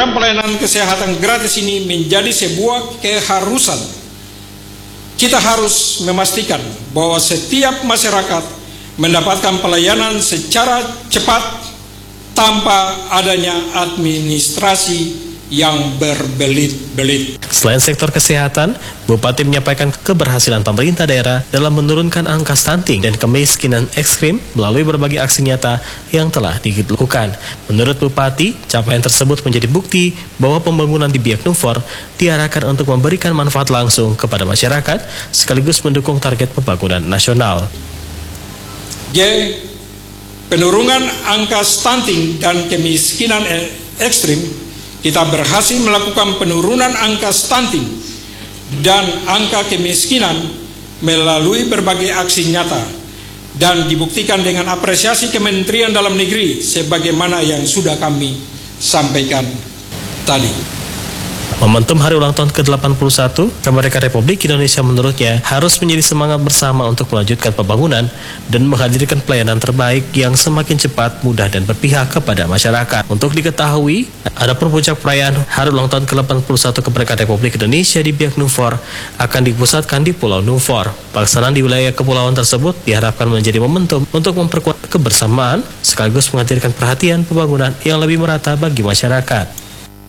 program pelayanan kesehatan gratis ini menjadi sebuah keharusan. Kita harus memastikan bahwa setiap masyarakat mendapatkan pelayanan secara cepat tanpa adanya administrasi yang berbelit-belit. Selain sektor kesehatan, Bupati menyampaikan keberhasilan pemerintah daerah dalam menurunkan angka stunting dan kemiskinan ekstrim melalui berbagai aksi nyata yang telah dilakukan. Menurut Bupati, capaian tersebut menjadi bukti bahwa pembangunan di Biak Numfor diarahkan untuk memberikan manfaat langsung kepada masyarakat sekaligus mendukung target pembangunan nasional. J. Penurunan angka stunting dan kemiskinan ekstrim. Kita berhasil melakukan penurunan angka stunting dan angka kemiskinan melalui berbagai aksi nyata dan dibuktikan dengan apresiasi Kementerian Dalam Negeri sebagaimana yang sudah kami sampaikan tadi. Momentum Hari Ulang Tahun ke-81 Kemerdekaan Republik Indonesia menurutnya harus menjadi semangat bersama untuk melanjutkan pembangunan dan menghadirkan pelayanan terbaik yang semakin cepat, mudah, dan berpihak kepada masyarakat. Untuk diketahui, adapun puncak perayaan Hari Ulang Tahun ke-81 Kemerdekaan Republik Indonesia di Biak Numfor akan dipusatkan di Pulau Numfor. Pelaksanaan di wilayah kepulauan tersebut diharapkan menjadi momentum untuk memperkuat kebersamaan sekaligus menghadirkan perhatian pembangunan yang lebih merata bagi masyarakat.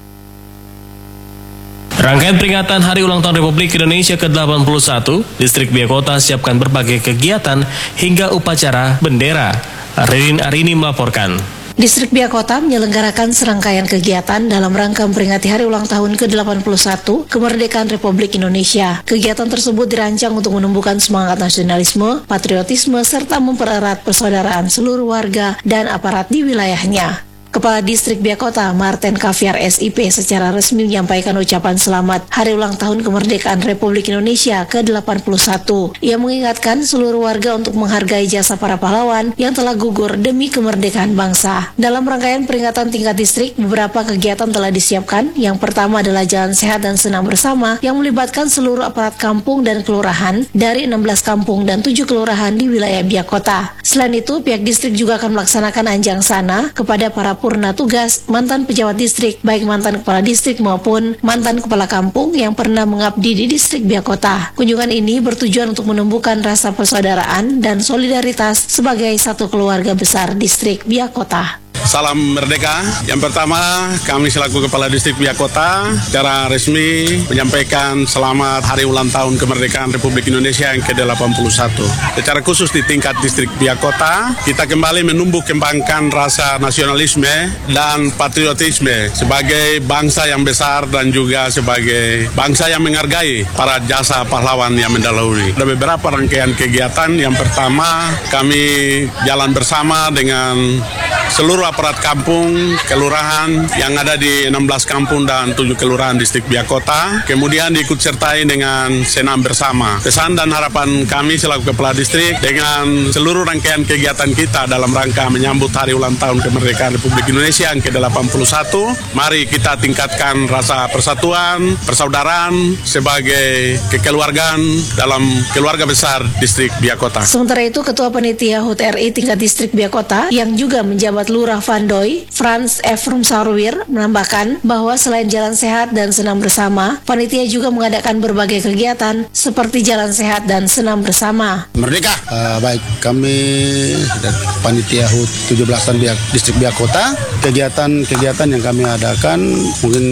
Rangkaian peringatan Hari Ulang Tahun Republik Indonesia ke-81, Distrik Biak Kota siapkan berbagai kegiatan hingga upacara bendera. Ririn Arini melaporkan. Distrik Biak Kota menyelenggarakan serangkaian kegiatan dalam rangka memperingati Hari Ulang Tahun ke-81 Kemerdekaan Republik Indonesia. Kegiatan tersebut dirancang untuk menumbuhkan semangat nasionalisme, patriotisme, serta mempererat persaudaraan seluruh warga dan aparat di wilayahnya. Kepala Distrik Biak Kota, Martin Kaviar SIP, secara resmi menyampaikan ucapan selamat Hari Ulang Tahun Kemerdekaan Republik Indonesia ke-81. Ia mengingatkan seluruh warga untuk menghargai jasa para pahlawan yang telah gugur demi kemerdekaan bangsa. Dalam rangkaian peringatan tingkat distrik, beberapa kegiatan telah disiapkan. Yang pertama adalah Jalan Sehat dan Senam Bersama yang melibatkan seluruh aparat kampung dan kelurahan dari 16 kampung dan 7 kelurahan di wilayah Biak Kota. Selain itu, pihak distrik juga akan melaksanakan anjang sana kepada para purna tugas, mantan pejabat distrik, baik mantan kepala distrik maupun mantan kepala kampung yang pernah mengabdi di Distrik Biak Kota. Kunjungan ini bertujuan untuk menumbuhkan rasa persaudaraan dan solidaritas sebagai satu keluarga besar Distrik Biak Kota. Salam Merdeka. Yang pertama, kami selaku Kepala Distrik Biak Kota secara resmi menyampaikan selamat Hari Ulang Tahun Kemerdekaan Republik Indonesia yang ke-81. Secara khusus di tingkat Distrik Biak Kota, kita kembali menumbuh kembangkan rasa nasionalisme dan patriotisme sebagai bangsa yang besar dan juga sebagai bangsa yang menghargai para jasa pahlawan yang mendahului. Ada beberapa rangkaian kegiatan. Yang pertama, kami jalan bersama dengan seluruh aparat kampung, kelurahan yang ada di 16 kampung dan 7 kelurahan Distrik Biak Kota. Kemudian diikut sertai dengan senam bersama. Pesan dan harapan kami selaku Kepala Distrik dengan seluruh rangkaian kegiatan kita dalam rangka menyambut Hari Ulang Tahun Kemerdekaan Republik Indonesia yang ke-81. Mari kita tingkatkan rasa persatuan, persaudaraan sebagai kekeluargaan dalam keluarga besar Distrik Biak Kota. Sementara itu, Ketua Panitia HUT RI tingkat Distrik Biak Kota yang juga menjabat Lurah Vandoy, Frans F. Rumsarwir, menambahkan bahwa selain Jalan Sehat dan Senam Bersama, panitia juga mengadakan berbagai kegiatan seperti Jalan Sehat dan Senam Bersama. Merdeka! Baik, kami dan panitia HUT 17-an Distrik Biak Kota, kegiatan yang kami adakan mungkin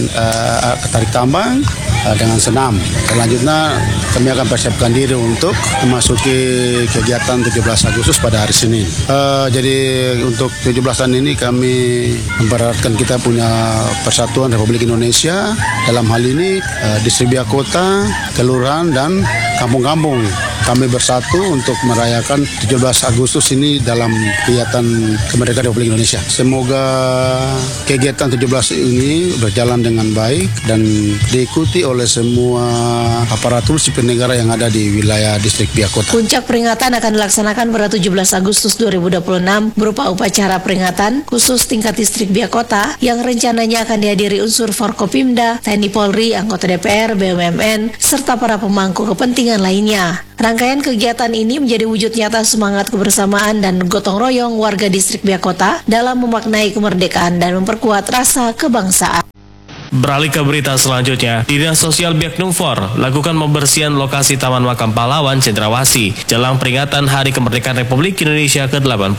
tarik tambang dengan senam. Selanjutnya kami akan persiapkan diri untuk memasuki kegiatan 17 Agustus pada hari Senin. Jadi untuk 17-an ini kami mempereratkan kita punya persatuan Republik Indonesia. Dalam hal ini Distrik Biak Kota, kelurahan dan kampung-kampung. Kami bersatu untuk merayakan 17 Agustus ini dalam kegiatan Kemerdekaan Republik Indonesia. Semoga kegiatan 17 ini berjalan dengan baik dan diikuti oleh semua aparatur sipil negara yang ada di wilayah Distrik Biak Kota. Puncak peringatan akan dilaksanakan pada 17 Agustus 2026 berupa upacara peringatan khusus tingkat Distrik Biak Kota yang rencananya akan dihadiri unsur Forkopimda, TNI Polri, anggota DPR, BUMN, serta para pemangku kepentingan lainnya. Rangkaian kegiatan ini menjadi wujud nyata semangat kebersamaan dan gotong royong warga Distrik Biak Kota dalam memaknai kemerdekaan dan memperkuat rasa kebangsaan. Beralih ke berita selanjutnya, Dinas Sosial Biak Numfor lakukan pembersihan lokasi Taman Makam Pahlawan Cendrawasih jelang peringatan Hari Kemerdekaan Republik Indonesia ke-81.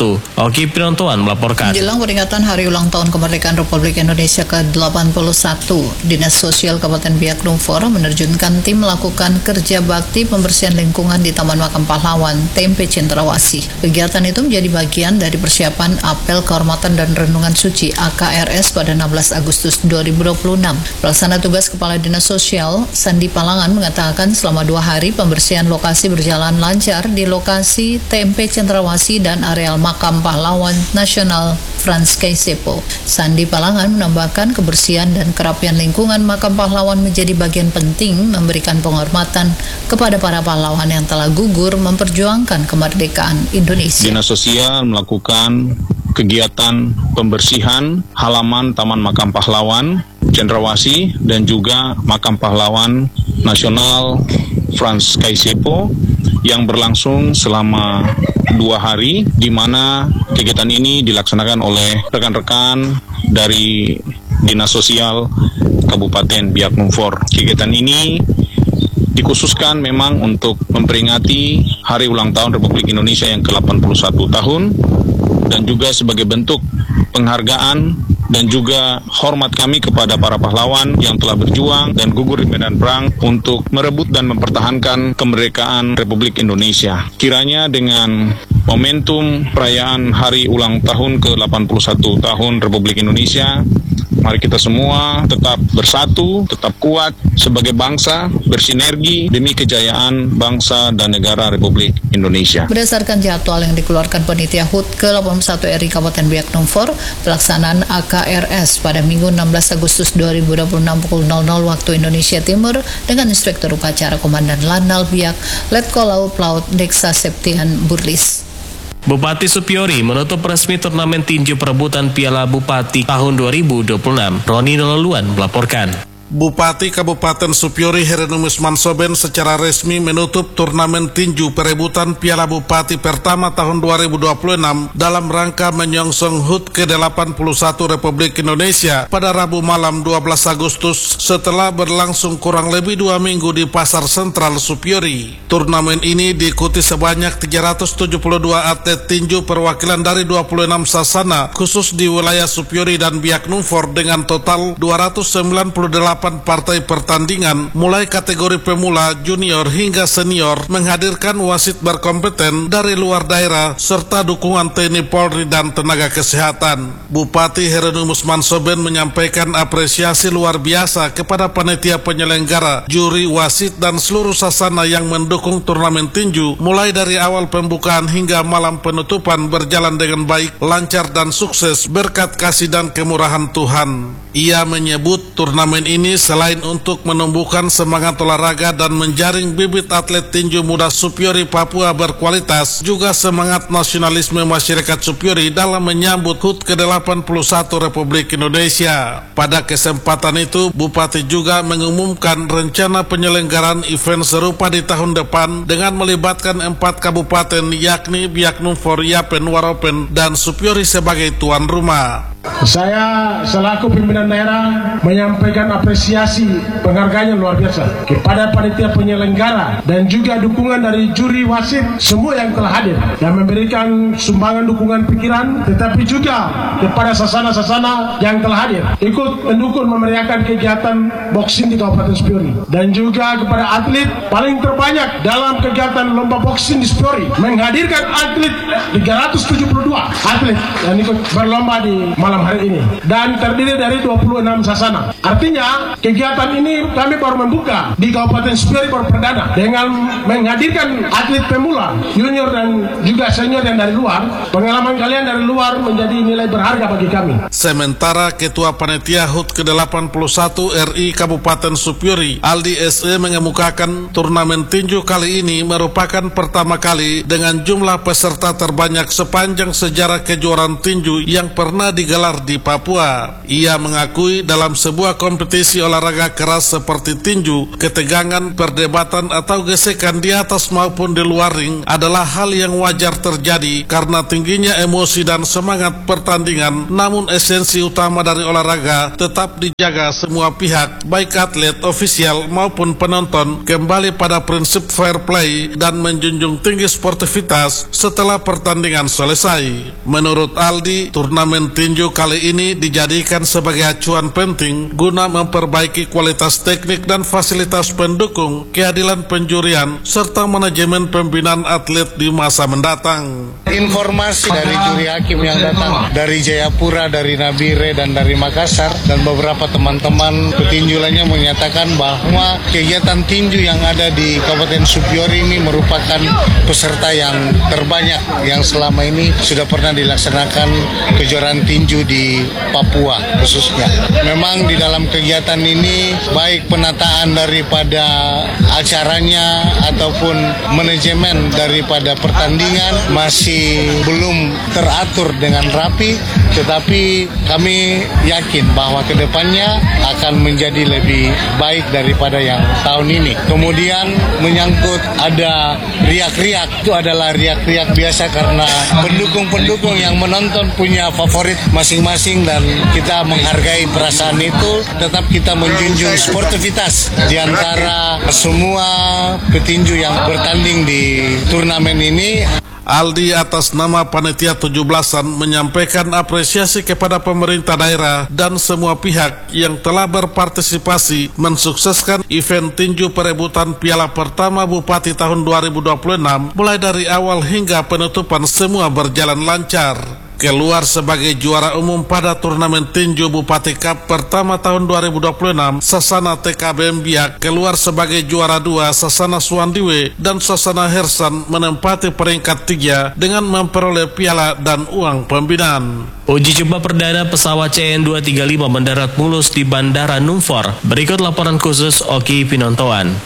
Oki Pinontoan melaporkan. Jelang peringatan Hari Ulang Tahun Kemerdekaan Republik Indonesia ke-81, Dinas Sosial Kabupaten Biak Numfor menerjunkan tim melakukan kerja bakti pembersihan lingkungan di Taman Makam Pahlawan TMP Cendrawasih. Kegiatan itu menjadi bagian dari persiapan Apel Kehormatan dan Renungan Suci AKRS pada 16 Agustus 2026. Pelaksana tugas Kepala Dinas Sosial Sandi Palangan mengatakan selama 2 hari pembersihan lokasi berjalan lancar di lokasi TMP Cendrawasih dan areal Makam Pahlawan Nasional Frans Kaisepo. Sandi Palangan menambahkan kebersihan dan kerapian lingkungan Makam Pahlawan menjadi bagian penting memberikan penghormatan kepada para pahlawan yang telah gugur memperjuangkan kemerdekaan Indonesia. Dinas Sosial melakukan kegiatan pembersihan halaman Taman Makam Pahlawan Cendrawasih dan juga Makam Pahlawan Nasional Frans Kaisepo yang berlangsung selama 2 hari, di mana kegiatan ini dilaksanakan oleh rekan-rekan dari Dinas Sosial Kabupaten Biak Numfor. Kegiatan ini dikhususkan memang untuk memperingati Hari Ulang Tahun Republik Indonesia yang ke-81 tahun dan juga sebagai bentuk penghargaan dan juga hormat kami kepada para pahlawan yang telah berjuang dan gugur di medan perang untuk merebut dan mempertahankan kemerdekaan Republik Indonesia. Kiranya dengan momentum perayaan Hari Ulang Tahun ke-81 tahun Republik Indonesia, mari kita semua tetap bersatu, tetap kuat sebagai bangsa, bersinergi demi kejayaan bangsa dan negara Republik Indonesia. Berdasarkan jadwal yang dikeluarkan Panitia HUT ke-81 RI Kabupaten Biak Numfor, pelaksanaan AKRS pada Minggu 16 Agustus 2026 pukul 00 waktu Indonesia Timur dengan Inspektur Upacara Komandan Lanal Biak, Letkol Laut Pelaut Deksa Septian Burlis. Bupati Supiori menutup resmi turnamen tinju perebutan Piala Bupati tahun 2026. Roni Nololuan melaporkan. Bupati Kabupaten Supiori Herenumus Mansoben secara resmi menutup turnamen tinju perebutan Piala Bupati pertama tahun 2026 dalam rangka menyongsong HUT ke-81 Republik Indonesia pada Rabu malam 12 Agustus setelah berlangsung kurang lebih 2 minggu di Pasar Sentral Supiori. Turnamen ini diikuti sebanyak 372 atlet tinju perwakilan dari 26 sasana khusus di wilayah Supiori dan Biak Numfor dengan total 298 partai pertandingan mulai kategori pemula, junior hingga senior, menghadirkan wasit berkompeten dari luar daerah serta dukungan TNI Polri dan tenaga kesehatan. Bupati Herenumus Mansoben menyampaikan apresiasi luar biasa kepada panitia penyelenggara, juri, wasit dan seluruh sasana yang mendukung turnamen tinju mulai dari awal pembukaan hingga malam penutupan berjalan dengan baik, lancar dan sukses berkat kasih dan kemurahan Tuhan. Ia menyebut turnamen ini selain untuk menumbuhkan semangat olahraga dan menjaring bibit atlet tinju muda Supiori Papua berkualitas, juga semangat nasionalisme masyarakat Supiori dalam menyambut HUT ke-81 Republik Indonesia. Pada kesempatan itu, Bupati juga mengumumkan rencana penyelenggaraan event serupa di tahun depan dengan melibatkan 4 kabupaten yakni Biak Numfor, Yapen, Waropen, dan Supiori sebagai tuan rumah. Saya selaku pimpinan daerah menyampaikan apresiasi penghargaan yang luar biasa kepada panitia penyelenggara dan juga dukungan dari juri, wasit, semua yang telah hadir dan memberikan sumbangan dukungan pikiran, tetapi juga kepada sasana-sasana yang telah hadir ikut mendukung memeriahkan kegiatan boxing di Kabupaten Supiori, dan juga kepada atlet paling terbanyak dalam kegiatan lomba boxing di Supiori, menghadirkan atlet 372 atlet yang ikut berlomba di malam hari ini dan terdiri dari 26 sasana. Artinya kegiatan ini kami baru membuka di Kabupaten Supiori baru perdana dengan menghadirkan atlet pemula, junior dan juga senior yang dari luar. Pengalaman kalian dari luar menjadi nilai berharga bagi kami. Sementara Ketua Panitia HUT ke-81 RI Kabupaten Supiori Aldi SE mengemukakan turnamen tinju kali ini merupakan pertama kali dengan jumlah peserta terbanyak sepanjang sejarah kejuaraan tinju yang pernah digelar digelar di Papua. Ia mengakui dalam sebuah kompetisi olahraga keras seperti tinju, ketegangan, perdebatan atau gesekan di atas maupun di luar ring adalah hal yang wajar terjadi karena tingginya emosi dan semangat pertandingan. Namun esensi utama dari olahraga tetap dijaga semua pihak, baik atlet, ofisial maupun penonton, kembali pada prinsip fair play dan menjunjung tinggi sportivitas setelah pertandingan selesai. Menurut Aldi, turnamen tinju kali ini dijadikan sebagai acuan penting guna memperbaiki kualitas teknik dan fasilitas pendukung, keadilan penjurian, serta manajemen pembinaan atlet di masa mendatang. Informasi dari juri hakim yang datang dari Jayapura, dari Nabire, dan dari Makassar, dan beberapa teman-teman petinju lainnya menyatakan bahwa kegiatan tinju yang ada di Kabupaten Supiori ini merupakan peserta yang terbanyak yang selama ini sudah pernah dilaksanakan kejuaraan tinju di Papua khususnya. Memang di dalam kegiatan ini baik penataan daripada acaranya ataupun manajemen daripada pertandingan masih belum teratur dengan rapi, tetapi kami yakin bahwa kedepannya akan menjadi lebih baik daripada yang tahun ini. Kemudian menyangkut ada riak-riak, itu adalah riak-riak biasa karena pendukung-pendukung yang menonton punya favorit masing-masing dan kita menghargai perasaan itu. Tetap kita menjunjung sportivitas di antara semua petinju yang bertanding di turnamen ini. Aldi atas nama panitia 17-an menyampaikan apresiasi kepada pemerintah daerah dan semua pihak yang telah berpartisipasi mensukseskan event tinju perebutan Piala Pertama Bupati tahun 2026. Mulai dari awal hingga penutupan semua berjalan lancar. Keluar sebagai juara umum pada turnamen tinju Bupati Cup pertama tahun 2026, Sasana TKBM Biak. Keluar sebagai juara 2, Sasana Suwandiwe dan Sasana Hersan menempati peringkat 3 dengan memperoleh piala dan uang pembinaan. Uji coba perdana pesawat CN235 mendarat mulus di Bandara Numfor. Berikut laporan khusus Oki Pinontoan.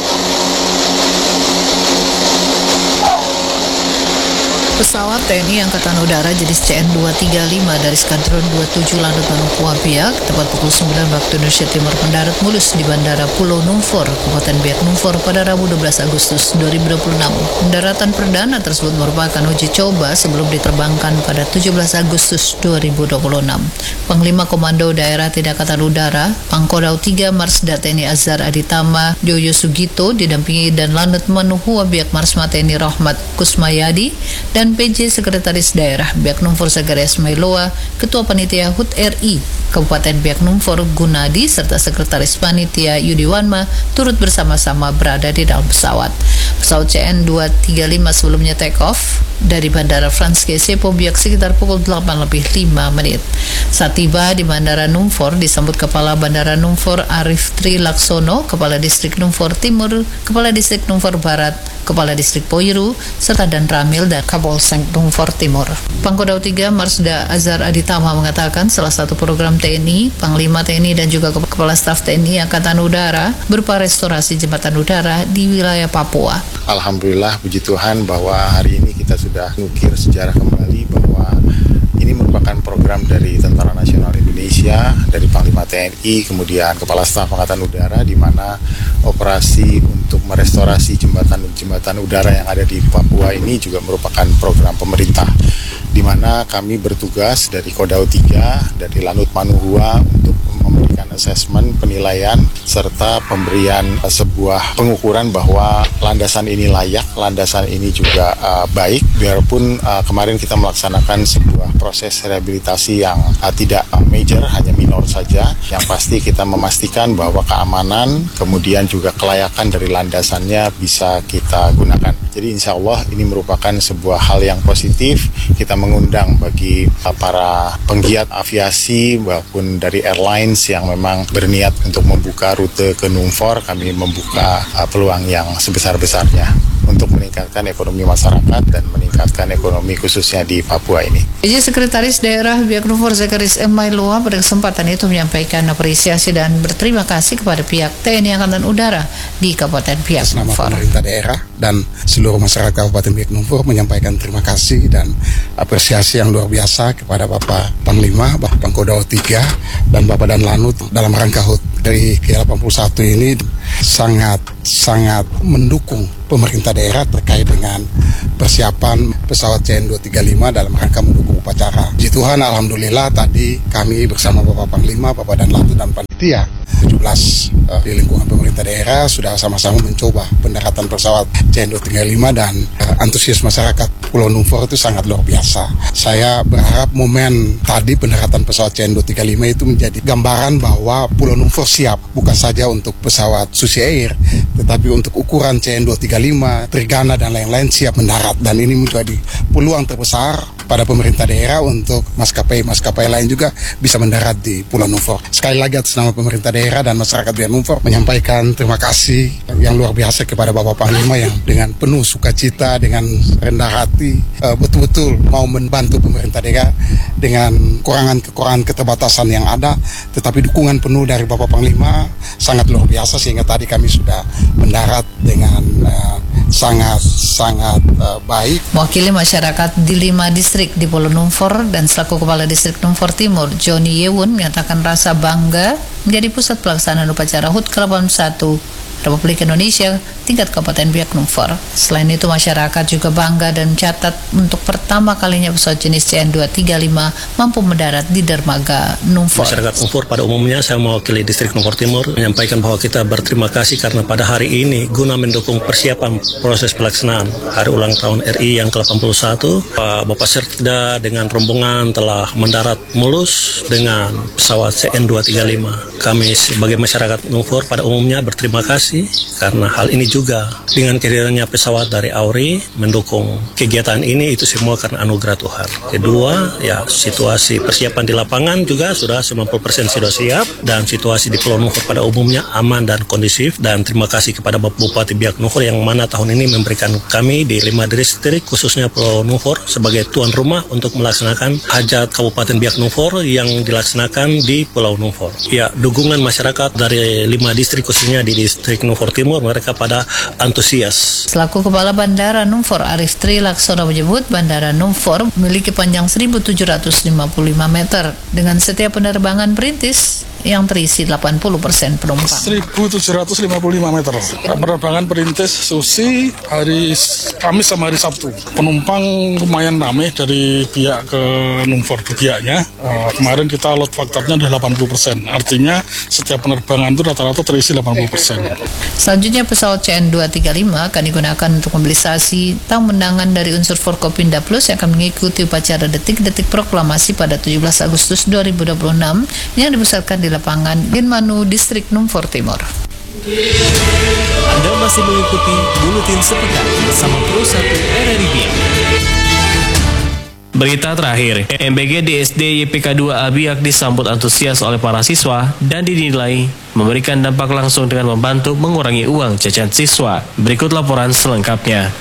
Pesawat TNI Angkatan Udara jenis CN235 dari Skadron 27 Lanut Manuhua Biak tepat pukul 9 waktu Indonesia Timur mendarat mulus di Bandara Pulau Numfor, Kabupaten Biak Numfor pada Rabu 12 Agustus 2026. Pendaratan perdana tersebut merupakan uji coba sebelum diterbangkan pada 17 Agustus 2026. Panglima Komando Daerah Tidak Angkatan Udara, Pangkodam 3 Marsda TNI Azhar Aditama Yoyo Sugito didampingi dan Lanut Manuhua Biak Marsma TNI Rahmat Kusmayadi dan PJ Sekretaris Daerah Biak Numfor Sagara Ismailoa, Ketua Panitia HUT RI Kabupaten Biak Numfor Gunadi, serta Sekretaris Panitia Yudiwanma turut bersama-sama berada di dalam pesawat. Pesawat CN235 sebelumnya take off dari Bandara Frans Kesepo Biak sekitar pukul 8:05. Saat tiba di Bandara Numfor disambut Kepala Bandara Numfor Arif Tri Laksono, Kepala Distrik Numfor Timur, Kepala Distrik Numfor Barat, Kepala Distrik Poiru, serta Dan Ramil dan Kapolsek Numfor Timur. Pangkodam 3 Marsda Azhar Aditama mengatakan salah satu program TNI, Panglima TNI dan juga Kepala Staf TNI Angkatan Udara berupa restorasi jembatan udara di wilayah Papua. Alhamdulillah, puji Tuhan bahwa hari ini kita sudah mengukir sejarah kembali bahwa ini merupakan program dari Tentara Nasional Indonesia, dari Panglima TNI, kemudian Kepala Staf Angkatan Udara, di mana operasi untuk merestorasi jembatan udara yang ada di Papua ini juga merupakan program pemerintah, di mana kami bertugas dari Kodam 3, dari Lanut Manuhua untuk memberikan asesmen, penilaian, serta pemberian sebuah pengukuran bahwa landasan ini layak, landasan ini juga baik, biarpun kemarin kita melaksanakan sebuah proses rehabilitasi yang tidak major, hanya minor saja. Yang pasti kita memastikan bahwa keamanan, kemudian juga kelayakan dari landasannya bisa kita gunakan. Jadi insya Allah ini merupakan sebuah hal yang positif. Kita mengundang bagi para penggiat aviasi maupun dari airlines yang memang berniat untuk membuka rute ke Numfor, kami membuka peluang yang sebesar-besarnya untuk meningkatkan meningkatkan ekonomi masyarakat dan meningkatkan ekonomi khususnya di Papua ini. Sekretaris Daerah Biak Numfor Zakaris M. Mailua pada kesempatan itu menyampaikan apresiasi dan berterima kasih kepada pihak TNI Angkatan Udara di Kabupaten Biak Numfor. Pemerintah daerah dan seluruh masyarakat Kabupaten Biak Numfor menyampaikan terima kasih dan apresiasi yang luar biasa kepada Bapak Panglima, Bapak Pangkodam 3 dan Bapak Dan Lanut dalam rangka HUT dari Ke-81 ini sangat mendukung pemerintah daerah terkait dengan persiapan pesawat CN-235 dalam rangka mendukung upacara. Puji Tuhan, alhamdulillah tadi kami bersama Bapak Panglima, Bapak Dan Lanut dan panitia 17 di lingkungan pemerintah daerah sudah sama-sama mencoba pendaratan pesawat CN-235 dan antusias masyarakat Pulau Numfor itu sangat luar biasa. Saya berharap momen tadi pendaratan pesawat CN-235 itu menjadi gambaran bahwa Pulau Numfor siap bukan saja untuk pesawat Susi Air, tetapi untuk ukuran CN-235, Trigana dan lain-lain siap mendarat, dan ini menjadi peluang terbesar pada pemerintah daerah untuk maskapai lain juga bisa mendarat di Pulau Numfor. Sekali lagi atas nama pemerintah daerah dan masyarakat Biak Numfor menyampaikan terima kasih yang luar biasa kepada Bapak Panglima yang dengan penuh sukacita, dengan rendah hati, betul-betul mau membantu pemerintah daerah dengan kekurangan keterbatasan yang ada, tetapi dukungan penuh dari Bapak Panglima sangat luar biasa sehingga tadi kami sudah mendarat dengan sangat baik. Mewakili masyarakat di 5 distrik di Pulau Numfor dan selaku Kepala Distrik Numfor Timur, Johnny Yewun menyatakan rasa bangga menjadi pusat pelaksanaan upacara HUT ke-81 Republik Indonesia tingkat Kabupaten Biak Numfor. Selain itu, masyarakat juga bangga dan mencatat untuk pertama kalinya pesawat jenis CN-235 mampu mendarat di dermaga Numfor. Masyarakat Numfor pada umumnya, saya mewakili distrik Numfor Timur menyampaikan bahwa kita berterima kasih karena pada hari ini guna mendukung persiapan proses pelaksanaan Hari Ulang Tahun RI yang ke-81, Bapak Serda dengan rombongan telah mendarat mulus dengan pesawat CN-235. Kami sebagai masyarakat Numfor pada umumnya berterima kasih karena hal ini juga dengan kehadirannya pesawat dari AURI mendukung kegiatan ini, itu semua karena anugerah Tuhan. Kedua, ya situasi persiapan di lapangan juga sudah 90% sudah siap dan situasi di Pulau Numfor pada umumnya aman dan kondusif, dan terima kasih kepada Bapak Bupati Biak Numfor yang mana tahun ini memberikan kami di 5 distrik khususnya Pulau Numfor sebagai tuan rumah untuk melaksanakan hajat Kabupaten Biak Numfor yang dilaksanakan di Pulau Numfor. Ya, dukungan masyarakat dari 5 distrik khususnya di distrik Numfor Timur, mereka pada antusias. Selaku Kepala Bandara Numfor, Arif Tri Laksono menyebut Bandara Numfor memiliki panjang 1.755 meter dengan setiap penerbangan perintis yang terisi 80% penumpang. 1.755 meter. Penerbangan perintis Susi hari Kamis sama hari Sabtu. Penumpang lumayan ramai dari Biak ke Numfor Biaknya. Kemarin kita load faktornya udah 80%. Artinya setiap penerbangan itu rata-rata terisi 80%. Selanjutnya pesawat CN-235 akan digunakan untuk mobilisasi tamu undangan dari unsur Forkopinda Plus yang akan mengikuti upacara detik-detik proklamasi pada 17 Agustus 2026 yang dipusatkan di lapangan Ginmanu, Distrik Numfor Timur. Anda masih mengikuti Buletin Sepekan bersama Pro 1 RRI Biak. Berita terakhir, MBG di SD YPK 2A Biak disambut antusias oleh para siswa dan dinilai memberikan dampak langsung dengan membantu mengurangi uang jajan siswa. Berikut laporan selengkapnya.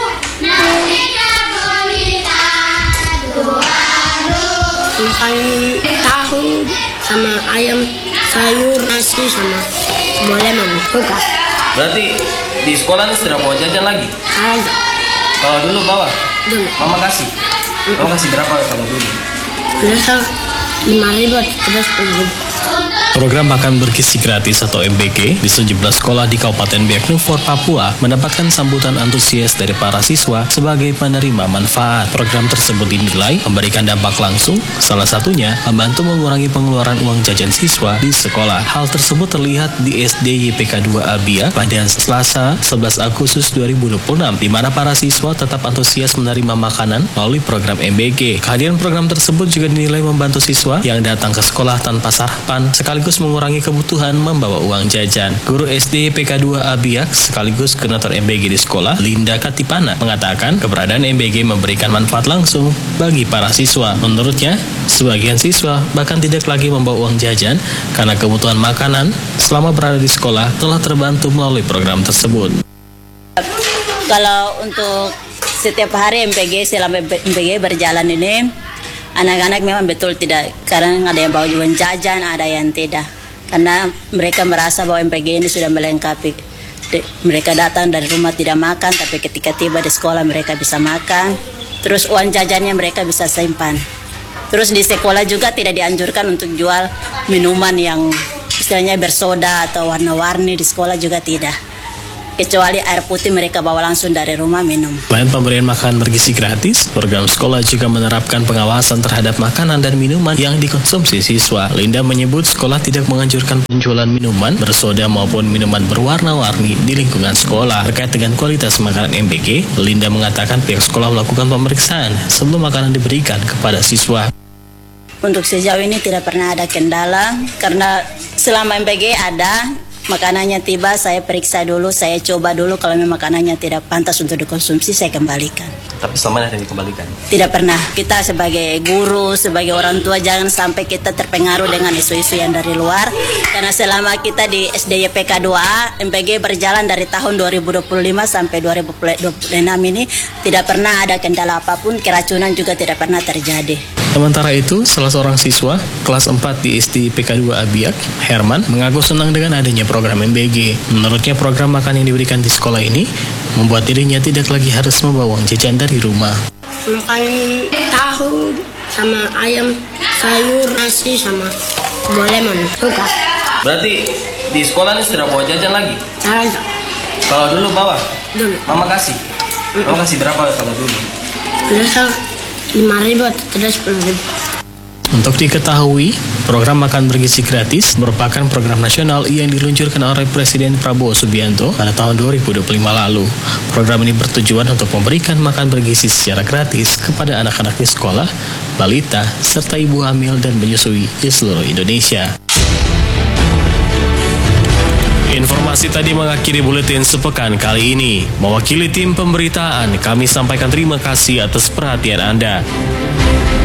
Tahu sama ayam, sayur, nasi sama boleh kulkas. Berarti di sekolah sudah bawa jajan lagi? Ada. Kalau dulu bawa? Dulu. Mama kasih? Mama kasih berapa kalau dulu? Biasa 5.000 terus 10.000. Program makan bergizi gratis atau MBG di 17 sekolah di Kabupaten Biak Numfor, Papua mendapatkan sambutan antusias dari para siswa sebagai penerima manfaat. Program tersebut dinilai memberikan dampak langsung, salah satunya membantu mengurangi pengeluaran uang jajan siswa di sekolah. Hal tersebut terlihat di SD YPK 2A Biak pada Selasa 11 Agustus 2026, di mana para siswa tetap antusias menerima makanan melalui program MBG. Kehadiran program tersebut juga dinilai membantu siswa yang datang ke sekolah tanpa sarapan, sekaligus mengurangi kebutuhan membawa uang jajan. Guru SD YPK 2A Biak sekaligus koordinator MBG di sekolah, Linda Katipana, mengatakan keberadaan MBG memberikan manfaat langsung bagi para siswa. Menurutnya, sebagian siswa bahkan tidak lagi membawa uang jajan karena kebutuhan makanan selama berada di sekolah telah terbantu melalui program tersebut. Kalau untuk setiap hari MPG, selama MPG berjalan ini, anak-anak memang betul tidak, karena ada yang bawa uang jajan, ada yang tidak. Karena mereka merasa bahwa MPG ini sudah melengkapi. Mereka datang dari rumah tidak makan, tapi ketika tiba di sekolah mereka bisa makan. Terus uang jajannya mereka bisa simpan. Terus di sekolah juga tidak dianjurkan untuk jual minuman yang istilahnya bersoda atau warna-warni, di sekolah juga tidak. Kecuali air putih mereka bawa langsung dari rumah minum. Selain pemberian makanan bergizi gratis, program sekolah juga menerapkan pengawasan terhadap makanan dan minuman yang dikonsumsi siswa. Linda menyebut sekolah tidak menganjurkan penjualan minuman bersoda maupun minuman berwarna-warni di lingkungan sekolah. Terkait dengan kualitas makanan MPG, Linda mengatakan pihak sekolah melakukan pemeriksaan sebelum makanan diberikan kepada siswa. Untuk sejauh ini tidak pernah ada kendala, karena selama MPG ada, makanannya tiba, saya periksa dulu, saya coba dulu, kalau memang makanannya tidak pantas untuk dikonsumsi, saya kembalikan. Tapi selama ada yang dikembalikan? Tidak pernah. Kita sebagai guru, sebagai orang tua, jangan sampai kita terpengaruh dengan isu-isu yang dari luar. Karena selama kita di SDYPK 2A, MPG berjalan dari tahun 2025 sampai 2026 ini, tidak pernah ada kendala apapun, keracunan juga tidak pernah terjadi. Sementara itu, salah seorang siswa kelas 4 di SDYPK 2A Biak, Herman, mengaku senang dengan adanya program MPG. Menurutnya, program makan yang diberikan di sekolah ini membuat dirinya tidak lagi harus membawa uang jajan dari rumah. Makan tahu sama ayam, sayur, nasi sama lemon. Suka. Berarti di sekolah ini sudah bawa jajan lagi? Tidak. Kalau dulu bawa? Dulu. Mama kasih? Mama kasih berapa kalau dulu? Biasa 5.000 atau 10.000. Untuk diketahui, program makan bergizi gratis merupakan program nasional yang diluncurkan oleh Presiden Prabowo Subianto pada tahun 2025 lalu. Program ini bertujuan untuk memberikan makan bergizi secara gratis kepada anak-anak di sekolah, balita, serta ibu hamil dan menyusui di seluruh Indonesia. Informasi tadi mengakhiri buletin sepekan kali ini. Mewakili tim pemberitaan, kami sampaikan terima kasih atas perhatian Anda.